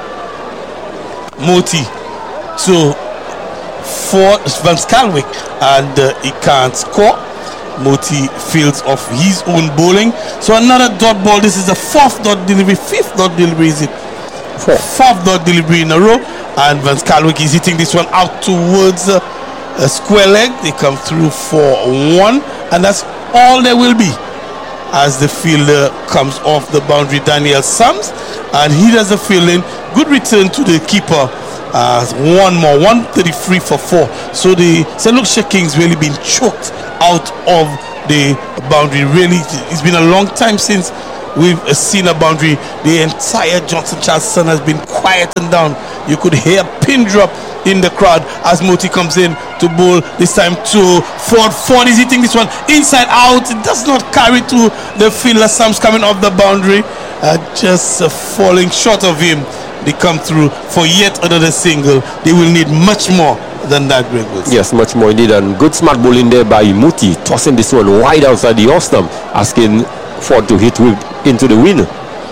Moti to for Van Skalwyk, and uh, he can't score. Moti fields off his own bowling. So another dot ball. This is the fourth dot delivery, fifth dot delivery, is it? Fourth, fourth dot delivery in a row, and Van Skalwyk is hitting this one out towards uh, a square leg. They come through for one, and that's all there will be as the fielder comes off the boundary, Daniel Sams, and he does the fielding. Good return to the keeper Uh, one more, one thirty-three for four. So the Saint Lucia Kings really been choked out of the boundary. Really, it's been a long time since we've seen a boundary. The entire Johnson Charleston has been quietened down. You could hear a pin drop in the crowd as Moti comes in to bowl this time to Ford. Ford is hitting this one inside out. It does not carry to the fielder. Sam's coming off the boundary, uh, just uh, falling short of him. They come through for yet another single. They will need much more than that, Greg Wilson. Yes, much more indeed. And good smart bowling there by Muti, tossing this one wide outside the off stump, asking Ford to hit with into the wind.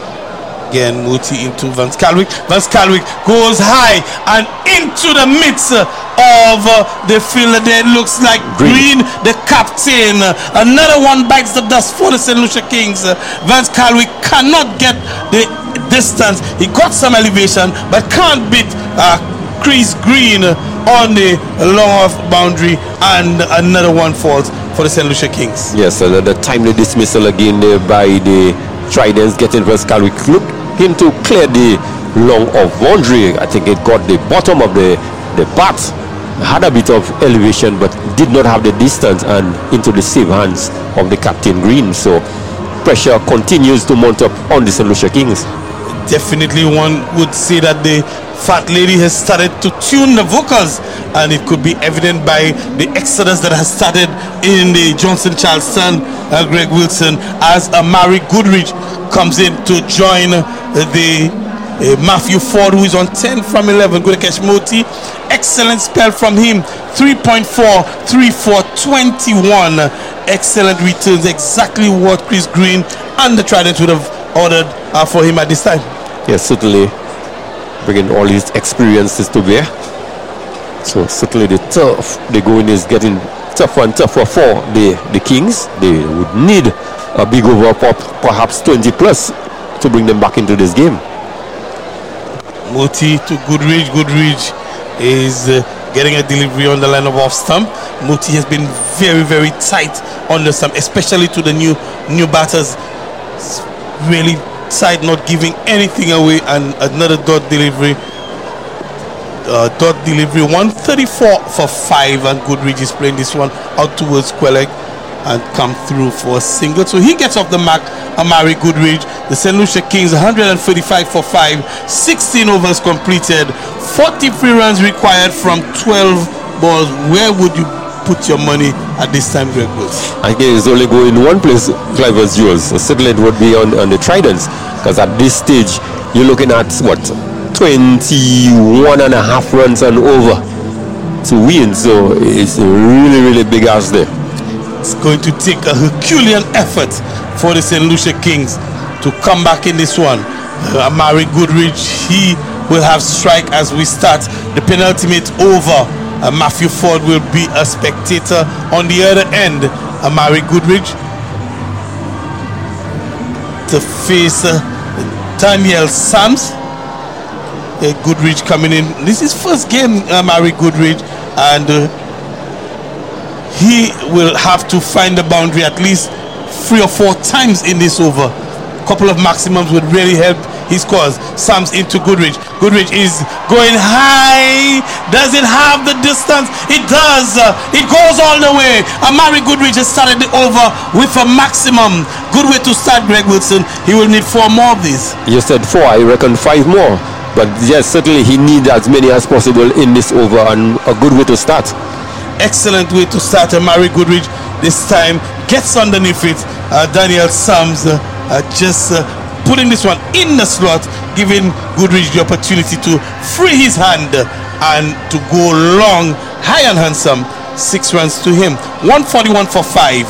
Again, Muti into Van Scalwick. Van Scalwick goes high and into the midst of uh, the fielder there. Looks like Green, Green the captain. Another one bites the dust for the Saint Lucia Kings. Uh, Van Scalwick cannot get the distance. He got some elevation but can't beat uh, Chris Green on the long off boundary, and another one falls for the Saint Lucia Kings. Yes, another timely dismissal again there by the Tridents, getting Van Scalwick. Look him to clear the long off boundary. I think it got the bottom of the the bat, had a bit of elevation but did not have the distance, and into the safe hands of the captain Green. So pressure continues to mount up on the Saint Lucia Kings. Definitely one would say that the fat lady has started to tune the vocals, and it could be evident by the exodus that has started in the Johnson Charleston, uh, Greg Wilson, as uh, Mary Goodrich comes in to join uh, the uh, Matthew Ford, who is on ten from eleven. Good catch, Moti. Excellent spell from him. three point four, three four, twenty-one. Excellent returns, exactly what Chris Green and the Trident would have ordered uh, for him at this time. Yes, certainly bringing all his experiences to bear. So certainly the tough, the going is getting tougher and tougher for the, the Kings. They would need a big over, perhaps twenty plus, to bring them back into this game. Moti to Goodrich. Goodrich is uh, getting a delivery on the line of off stump. Moti has been very, very tight on the stump, especially to the new new batters. It's really tight, not giving anything away, and another dot delivery. Uh, dot delivery, one thirty-four for five, and Goodrich is playing this one out towards Quelleg and come through for a single. So he gets off the mark, Amari Goodrich. The Saint Lucia Kings one thirty-five for five, sixteen overs completed, forty-three runs required from twelve balls. Where would you put your money at this time, Greg Wills? I think it's only going in one place, Cliver's Jewels. So certainly it would be on, on the Tridents, because at this stage you're looking at what, twenty-one and a half runs and over to win. So it's a really, really big ask there. It's going to take a Herculean effort for the Saint Lucia Kings to come back in this one. Uh, Amari Goodrich, he will have strike as we start the penultimate over. Uh, Matthew Ford will be a spectator on the other end. Amari Goodrich to face uh, Daniel Sams. Uh, Goodrich coming in. This is first game, Amari Goodrich, and uh, he will have to find the boundary at least three or four times in this over. A couple of maximums would really help his cause. Sams into Goodrich. Goodrich is going high. Does it have the distance? It does. Uh, it goes all the way. Amari Goodrich has started the over with a maximum. Good way to start, Greg Wilson. He will need four more of these. You said four. I reckon five more. But yes, certainly he needs as many as possible in this over, and a good way to start. Excellent way to start. Amari Goodrich this time gets underneath it. Uh, Daniel Sams uh, uh, just uh, putting this one in the slot, giving Goodrich the opportunity to free his hand and to go long, high and handsome. Six runs to him. one forty-one for five.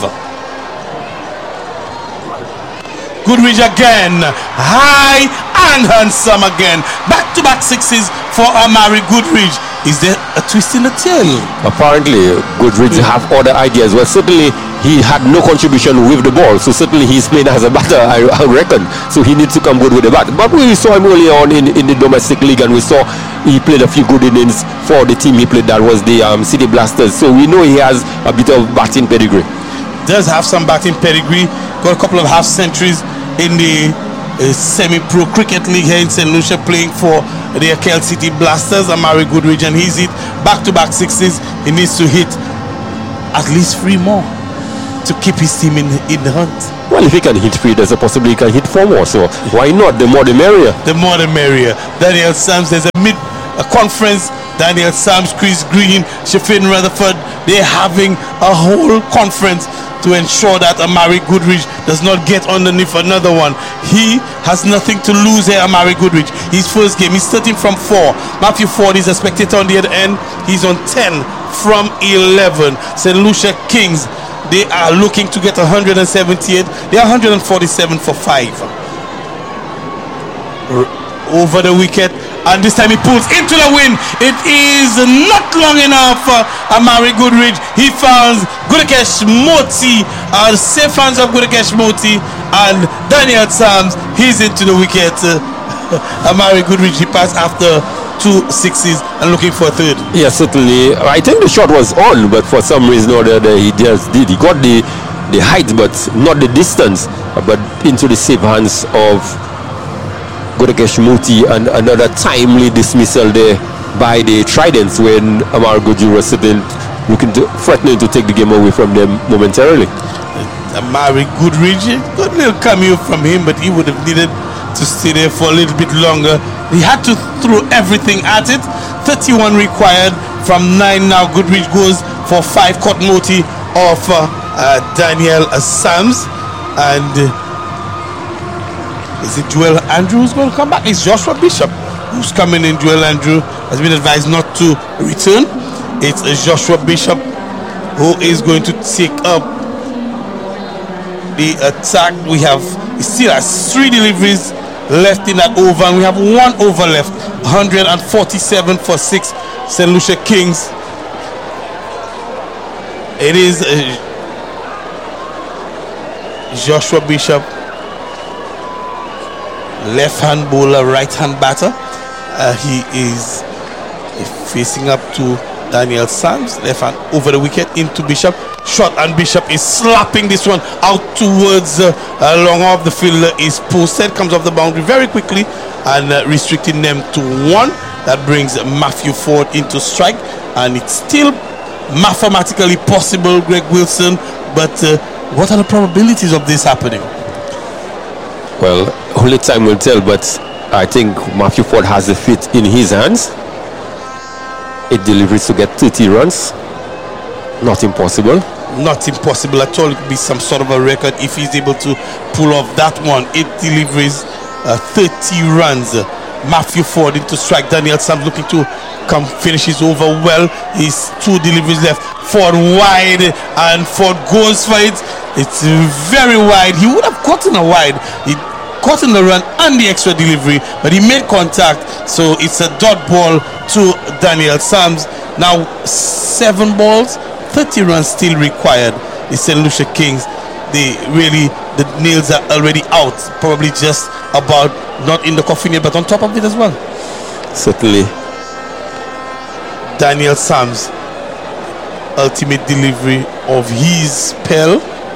Goodrich again, high and handsome again. Back-to-back sixes for Amari Goodrich. Is there a twist in the tail? Apparently, Goodrich yeah. have other ideas. Well, certainly he had no contribution with the ball, so certainly he's playing as a batter, I, I reckon. So he needs to come good with the bat. But we saw him earlier on in, in the domestic league, and we saw he played a few good innings for the team he played. That was the um, City Blasters. So we know he has a bit of batting pedigree. Does have some batting pedigree. Got a couple of half centuries in the a semi-pro cricket league here in Saint Lucia, playing for the Akel City Blasters. Amari Goodridge, and he's hit back-to-back sixes. He needs to hit at least three more to keep his team in, in the hunt. Well, if he can hit three, there's a possibility he can hit four more. So why not? The more the merrier. The more the merrier. Daniel Sams, there's a mid a conference. Daniel Sams, Chris Green, Shafin Rutherford, they're having a whole conference to ensure that Amari Goodridge does not get underneath another one. He has nothing to lose here, Amari Goodridge. His first game, he's thirteen from four. Matthew Ford is a spectator on the other end. He's on ten from eleven. Saint Lucia Kings, they are looking to get one hundred seventy-eight. They are one hundred forty-seven for five. Over the wicket, and this time he pulls into the wind. It is not long enough for Amari Goodridge. He finds Gudakesh Moti, uh, the safe hands of Gudakesh Moti, and Daniel Sams, he's into the wicket. Uh, Amari Goodridge, he passed after two sixes and looking for a third. Yeah, certainly. I think the shot was on, but for some reason or the other, he just did. He got the the height, but not the distance, but into the safe hands of Gudakesh Moti, and another timely dismissal there by the Tridents when Amari Goodridge was sitting, looking to, threatening to take the game away from them momentarily. Amari Goodridge, good little cameo from him, but he would have needed to stay there for a little bit longer. He had to throw everything at it. thirty-one required from nine now. Goodridge goes for five. Caught Moti of uh, uh, Daniel uh, Sams, and uh, is it Joel Andrew who's going to come back? It's Joshua Bishop who's coming in. Joel Andrew has been advised not to return. It's uh, Joshua Bishop who is going to take up the attack. We have he still has three deliveries left in that over, and we have one over left. one hundred forty-seven for six. Saint Lucia Kings. It is uh, Joshua Bishop, left hand bowler, right hand batter. Uh, he is facing up to Daniel Sams, left hand over the wicket into Bishop. Shot, and Bishop is slapping this one out towards uh, uh, long off. The fielder is posted, comes off the boundary very quickly, and uh, restricting them to one. That brings Matthew Ford into strike, and it's still mathematically possible, Greg Wilson, but uh, what are the probabilities of this happening? Well, only time will tell, but I think Matthew Ford has the fit in his hands. Eight deliveries to get thirty runs. Not impossible. Not impossible at all. It could be some sort of a record if he's able to pull off that one. Eight deliveries, uh, thirty runs. Uh, Matthew Ford into strike. Daniel Sams looking to come finish his over well. He's two deliveries left. Ford wide, and Ford goes for it. It's very wide. He would have gotten a wide. He caught in the run and the extra delivery, but he made contact, so it's a dot ball to Daniel Sams. Now seven balls, thirty runs still required. The Saint Lucia Kings, they really, the nails are already out, probably just about not in the coffin yet, but on top of it as well. Certainly. Daniel Sams, ultimate delivery of his spell.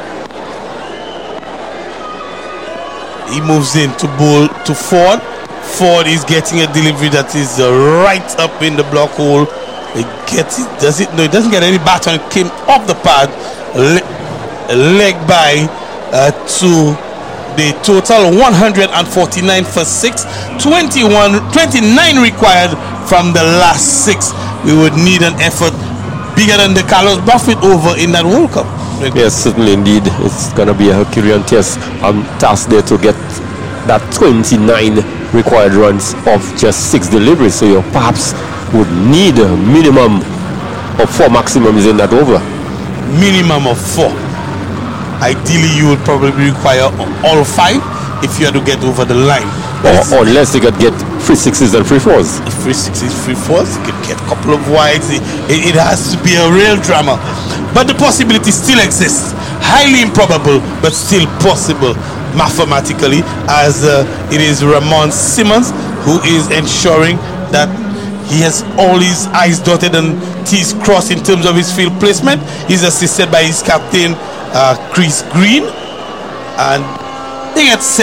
He moves in to bowl to Ford. Ford is getting a delivery that is uh, right up in the block hole. It gets it, does it? No, it doesn't get any bat on it. Came off the pad, le- leg by uh, to the total one hundred forty-nine for six. twenty-one, twenty-nine required from the last six. We would need an effort bigger than the Carlos Buffett over in that World Cup. Yes, certainly indeed. It's going to be a Herculean test, um, task there to get that twenty-nine required runs of just six deliveries. So you perhaps would need a minimum of four maximums in that over. Minimum of four. Ideally, you would probably require all five if you had to get over the line. Or, or unless they could get free sixes and free fours. Free sixes, free fours, you could get a couple of wides. It, it, it has to be a real drama. But the possibility still exists. Highly improbable, but still possible mathematically, as uh, it is Ramon Simmons who is ensuring that he has all his I's dotted and T's crossed in terms of his field placement. He's assisted by his captain, uh, Chris Green, and they get set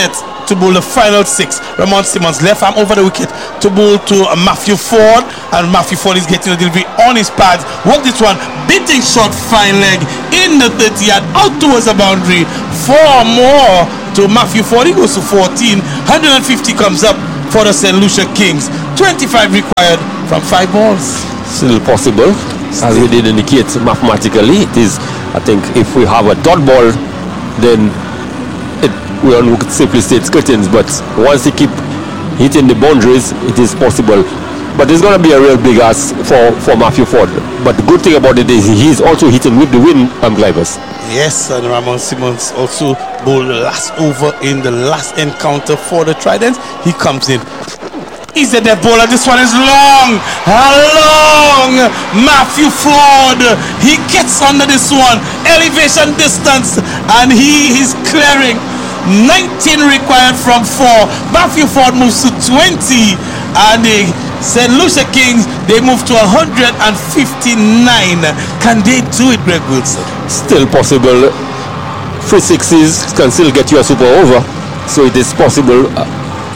to bowl the final six. Ramon Simmons left arm over the wicket to bowl to uh, Matthew Ford, and Matthew Ford is getting a delivery on his pads. Work this one, beating shot, fine leg in the thirty yard, out towards the boundary. Four more to Matthew Ford. He goes to fourteen. one hundred fifty comes up for the Saint Lucia Kings. twenty-five required from five balls. Still possible, as we did indicate mathematically. It is, I think, if we have a dot ball, then it, we could simply say it's curtains. But once they keep hitting the boundaries, it is possible. But it's going to be a real big ask for, for Matthew Ford. But the good thing about it is he's also hitting with the wind, um, Clivers. Yes, and Ramon Simmons also bowled the last over in the last encounter for the Tridents. He comes in. He's a dead bowler. This one is long. Long. Matthew Ford. He gets under this one. Elevation distance. And he is clearing. nineteen required from four. Matthew Ford moves to twenty. And the Saint Lucia Kings, they move to one hundred fifty-nine. Can they do it, Greg Wilson? Still possible. Free sixes can still get you a super over. So it is possible. Uh,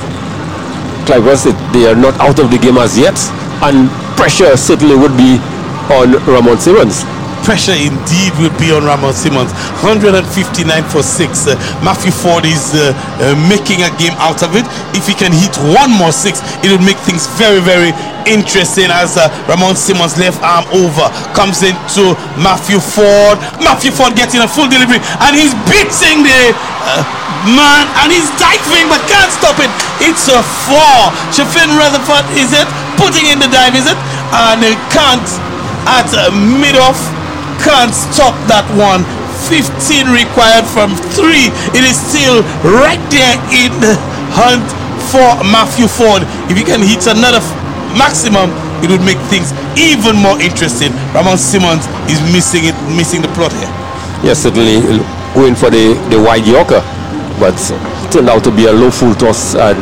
Clivers, they are not out of the game as yet, and pressure certainly would be on Ramon Simmons. Pressure indeed will be on Ramon Simmons. one hundred fifty-nine for six. Uh, Matthew Ford is uh, uh, making a game out of it. If he can hit one more six, it will make things very, very interesting as uh, Ramon Simmons left arm over comes into Matthew Ford. Matthew Ford getting a full delivery and he's beating the uh, man, and he's diving but can't stop it. It's a four. Shafin Rutherford, is it? Putting in the dive, is it? And he can't at uh, mid-off. Can't stop that one. fifteen required from three. It is still right there in the hunt for Matthew Ford. If he can hit another f- maximum, it would make things even more interesting. Ramon Simmons is missing it, missing the plot here. Yes, certainly going for the, the wide Yorker, but turned out to be a low full toss, and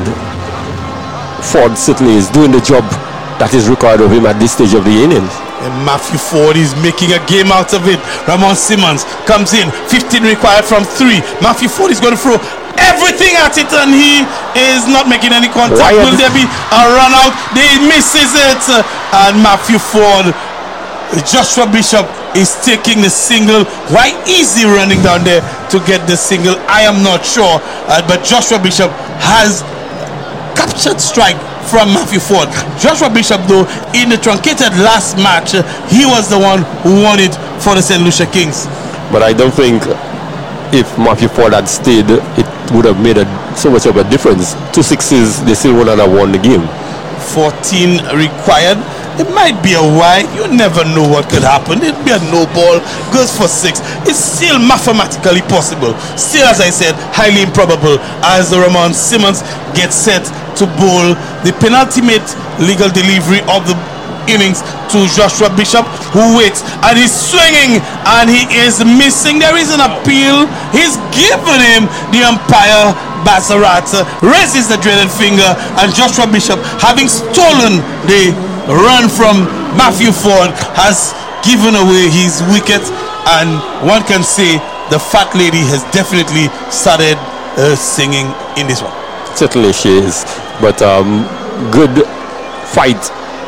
Ford certainly is doing the job that is required of him at this stage of the innings. And Matthew Ford is making a game out of it. Ramon Simmons comes in, fifteen required from three. Matthew Ford is going to throw everything at it, and he is not making any contact. Why Will there be a run out? He misses it, and Matthew Ford, Joshua Bishop is taking the single. Why is he running down there to get the single? I am not sure, uh, but Joshua Bishop has captured strike from Matthew Ford. Joshua Bishop, though, in the truncated last match, uh, he was the one who won it for the Saint Lucia Kings. But I don't think if Matthew Ford had stayed, it would have made a, so much of a difference. Two sixes, they still wouldn't have won the game. fourteen required. It might be a wide. You never know what could happen. It'd be a no ball. Goes for six. It's still mathematically possible. Still, as I said, highly improbable as the Ramon Simmons gets set to bowl the penultimate legal delivery of the innings to Joshua Bishop, who waits and he's swinging and he is missing. There is an appeal. He's given him the umpire. Basarat raises the dreaded finger, and Joshua Bishop, having stolen the run from Matthew Ford, has given away his wicket, and one can say the fat lady has definitely started uh, singing in this one. Certainly she is, but um, good fight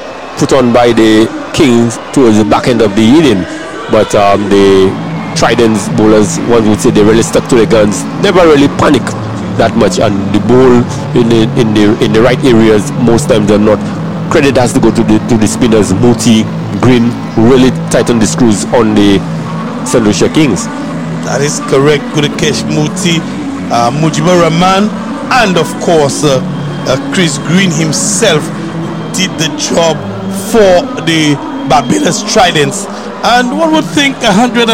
put on by the Kings towards the back end of the inning, but um, the Tridents bowlers, one would say, they really stuck to the guns, never really panicked that much, and the ball in the in the in the right areas most times than not. Credit has to go to the to the spinners. Muti, Green really tightened the screws on the Saint Lucia Kings. That is correct. Gudakesh Muti, uh, Mujibur Rahman, and of course uh, uh, Chris Green himself did the job for the Barbados Tridents. And one would think one hundred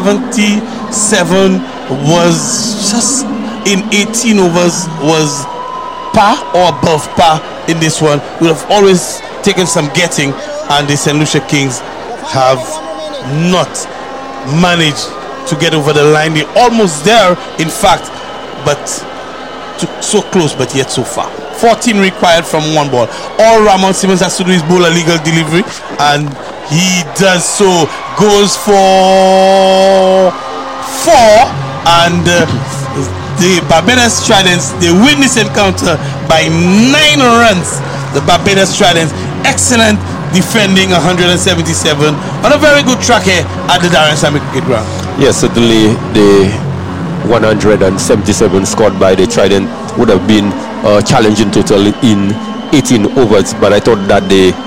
seventy-seven was just in eighteen overs was par or above par in this one. Would have always taken some getting, and the Saint Lucia Kings have not managed to get over the line. They're almost there, in fact, but to, so close, but yet so far. fourteen required from one ball. All Ramon Simmons has to do is bowl a legal delivery, and he does so. Goes for four, and uh, the Barbados Tridents, they win this encounter by nine runs. The Barbados Tridents, excellent defending one hundred seventy-seven on a very good track here at the Darren Sammy Cricket Ground. Yes, certainly the one hundred seventy-seven scored by the Trident would have been a challenging total in eighteen overs, but I thought that the